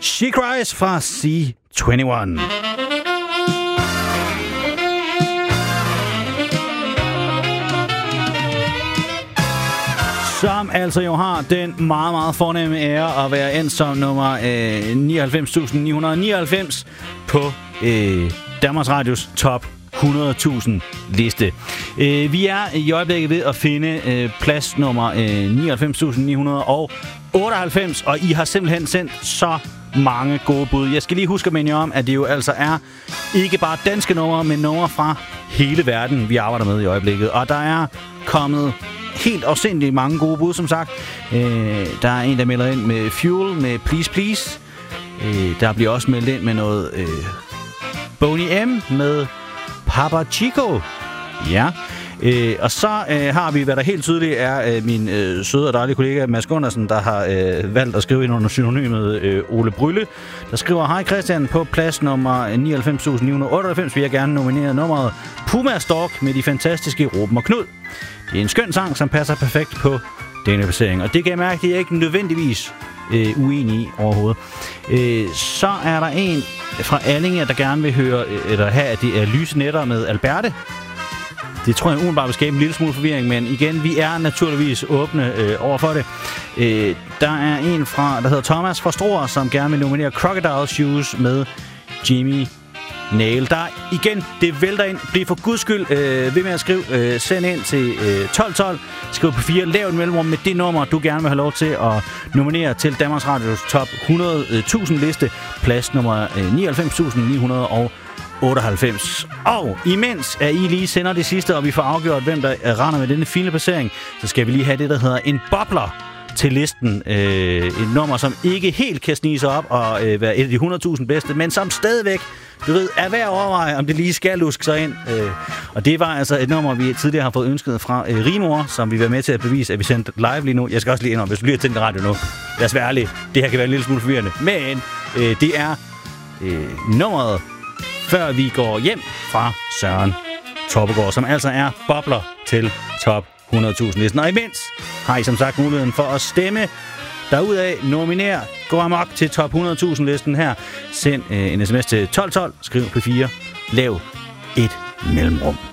She Cries fra C21. Som altså jo har den meget, meget fornemme ære at være endt som nummer 99.999 på Danmarks Radios top 100.000 liste. Vi er i øjeblikket ved at finde plads nummer 99.998, og I har simpelthen sendt så mange gode bud. Jeg skal lige huske at minde om, at det jo altså er ikke bare danske numre, men numre fra hele verden, vi arbejder med i øjeblikket. Og der er kommet helt afsindigt mange gode bud, som sagt. Der er en, der melder ind med Fuel, med Please Please. Der bliver også meldt ind med noget Boney M, med Papa Chico. Ja. Og så har vi, hvad der helt tydeligt er min søde og dejlige kollega Mads Gundersen, der har valgt at skrive ind under synonymet Ole Brylle, der skriver: Hej Christian, på plads nummer 99.998 vil jeg gerne nominere nummeret Puma Stalk med de fantastiske Ruben og Knud. Det er en skøn sang, som passer perfekt på denne placering, og det kan jeg mærke, at jeg ikke nødvendigvis uenig i overhovedet. Så er der en fra Allinge, der gerne vil høre, eller have, at det er Lyse Nætter med Alberte. Det tror jeg umiddelbart vil skabe en lille smule forvirring, men igen, vi er naturligvis åbne over for det. Der er en fra, der hedder Thomas fra Struer, som gerne vil nominere Crocodile Shoes med Jimmy Nail. Der igen, det vælter ind. Bliv for guds skyld ved med at skrive. Send ind til 1212. Skriv på 4. Lav et mellemrum med det nummer, du gerne vil have lov til at nominere til Danmarks Radios top 100.000 liste. Plads nummer 99.998. Og imens at I lige sender det sidste, og vi får afgjort, hvem der render med denne fine placering, så skal vi lige have det, der hedder en bobler til listen. Et nummer, som ikke helt kan snige sig op og være et af de 100.000 bedste, men som stadigvæk, du ved, er værd at overveje, om det lige skal luske sig ind. Og det var altså et nummer, vi tidligere har fået ønsket fra Rimor, som vi var med til at bevise, at vi sendte live lige nu. Jeg skal også lige indrømme, hvis du lige har tændt radio nu. Lad os være ærlige. Det her kan være en lille smule forvirrende. Men det er nummeret, før vi går hjem fra Søren Torpegaard, som altså er bobler til top 100.000 listen. Og imens har I som sagt muligheden for at stemme derudaf, nominere, gå amok til top 100.000 listen her. Send en sms til 1212, skriv P4, lav et mellemrum.